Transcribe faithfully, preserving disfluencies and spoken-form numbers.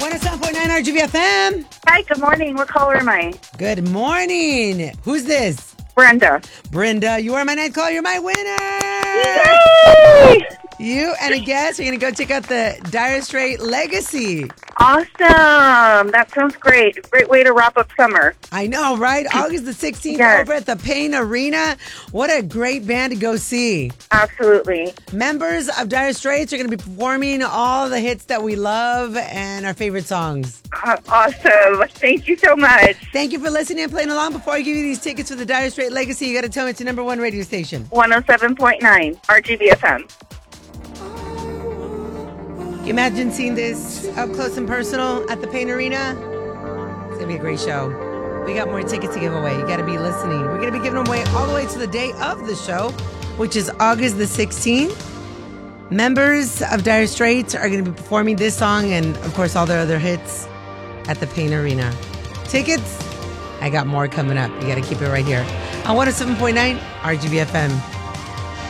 one oh seven point nine R G V F M. Hi, good morning. What caller am I? Good morning. Who's this? Brenda. Brenda, you are my ninth call. You're my winner. Yay! You and a guest are going to go check out the Dire Straits Legacy. Awesome. That sounds great. Great way to wrap up summer. I know, right? August the sixteenth Yes. over at the Payne Arena. What a great band to go see. Absolutely. Members of Dire Straits are going to be performing all the hits that we love and our favorite songs. Uh, awesome. Thank you so much. Thank you for listening and playing along. Before I give you these tickets for the Dire Straits Legacy, you got to tell me it's the number one radio station. one oh seven point nine R G V F M. Can you imagine seeing this up close and personal at the Payne Arena? It's going to be a great show. We got more tickets to give away. You got to be listening. We're going to be giving them away all the way to the day of the show, which is August the sixteenth. Members of Dire Straits are going to be performing this song and, of course, all their other hits at the Payne Arena. Tickets? I got more coming up. You got to keep it right here on one oh seven point nine R G V F M.